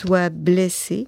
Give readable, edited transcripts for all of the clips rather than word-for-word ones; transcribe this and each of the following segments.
soit blessé,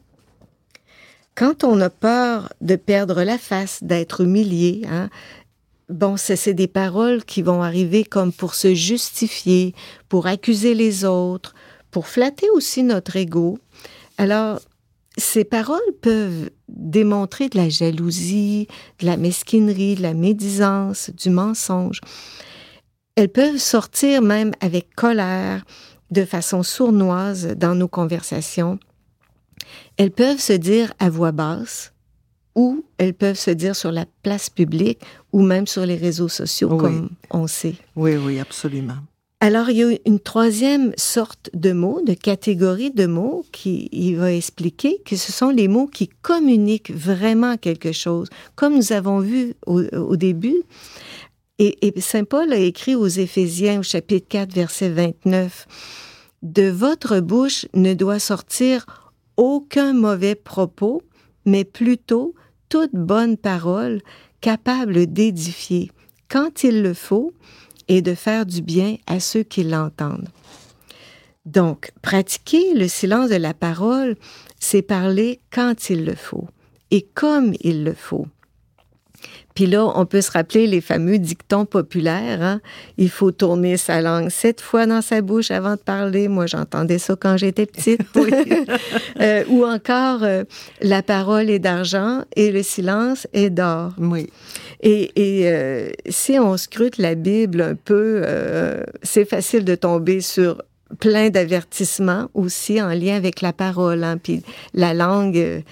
quand on a peur de perdre la face, d'être humilié, hein, bon, c'est des paroles qui vont arriver comme pour se justifier, pour accuser les autres, pour flatter aussi notre ego. Alors, ces paroles peuvent démontrer de la jalousie, de la mesquinerie, de la médisance, du mensonge. Elles peuvent sortir même avec colère, de façon sournoise dans nos conversations. Elles peuvent se dire à voix basse ou elles peuvent se dire sur la place publique ou même sur les réseaux sociaux, oui, comme on sait. Oui, oui, absolument. Alors, il y a une troisième sorte de mots, de catégorie de mots il va expliquer que ce sont les mots qui communiquent vraiment quelque chose. Comme nous avons vu au début, et Saint Paul a écrit aux Éphésiens au chapitre 4, verset 29, « De votre bouche ne doit sortir aucun mauvais propos, mais plutôt toute bonne parole capable d'édifier, quand il le faut, et de faire du bien à ceux qui l'entendent. » Donc, pratiquer le silence de la parole, c'est parler quand il le faut et comme il le faut. Puis là, on peut se rappeler les fameux dictons populaires, hein? Il faut tourner sa langue 7 fois dans sa bouche avant de parler. Moi, j'entendais ça quand j'étais petite. Ou encore, la parole est d'argent et le silence est d'or. Oui. Et si on scrute la Bible un peu, c'est facile de tomber sur plein d'avertissements aussi en lien avec la parole, hein, puis la langue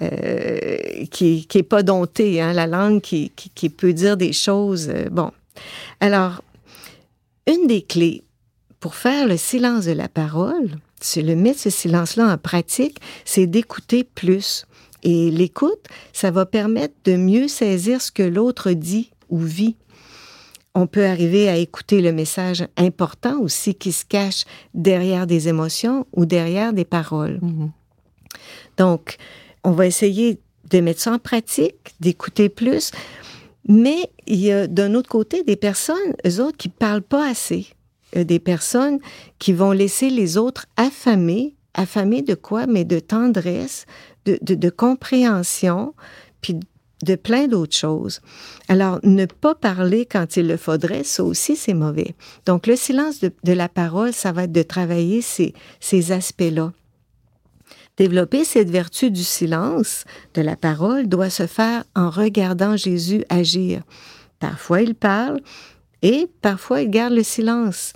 qui est pas domptée, hein, la langue qui peut dire des choses. Bon, alors, une des clés pour faire le silence de la parole, c'est le mettre ce silence-là en pratique, c'est d'écouter plus. Et l'écoute, ça va permettre de mieux saisir ce que l'autre dit ou vit. On peut arriver à écouter le message important aussi qui se cache derrière des émotions ou derrière des paroles. Mm-hmm. Donc, on va essayer de mettre ça en pratique, d'écouter plus. Mais il y a d'un autre côté des personnes, eux autres, qui ne parlent pas assez. Des personnes qui vont laisser les autres affamés. Affamés de quoi? Mais de tendresse, de compréhension, puis de plein d'autres choses. Alors, ne pas parler quand il le faudrait, ça aussi, c'est mauvais. Donc, le silence de la parole, ça va être de travailler ces aspects-là. Développer cette vertu du silence de la parole doit se faire en regardant Jésus agir. Parfois, il parle et parfois, il garde le silence.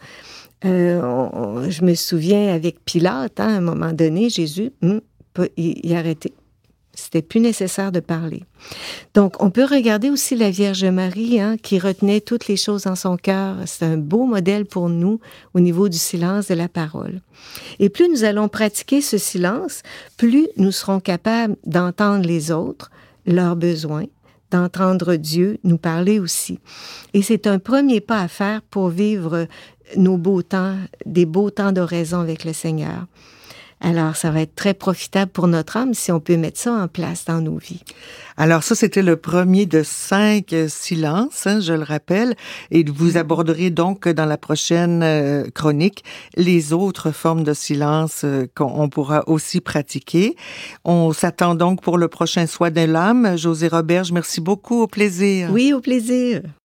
Je me souviens avec Pilate, hein, à un moment donné, Jésus, il a arrêté. C'était plus nécessaire de parler. Donc, on peut regarder aussi la Vierge Marie, hein, qui retenait toutes les choses en son cœur. C'est un beau modèle pour nous au niveau du silence de la parole. Et plus nous allons pratiquer ce silence, plus nous serons capables d'entendre les autres, leurs besoins, d'entendre Dieu nous parler aussi. Et c'est un premier pas à faire pour vivre nos beaux temps, des beaux temps d'oraison avec le Seigneur. Alors, ça va être très profitable pour notre âme si on peut mettre ça en place dans nos vies. Alors ça, c'était le premier de 5 silences, hein, je le rappelle. Et vous aborderez donc dans la prochaine chronique les autres formes de silence qu'on pourra aussi pratiquer. On s'attend donc pour le prochain Soin de l'âme. Josée Roberge, merci beaucoup. Au plaisir. Oui, au plaisir.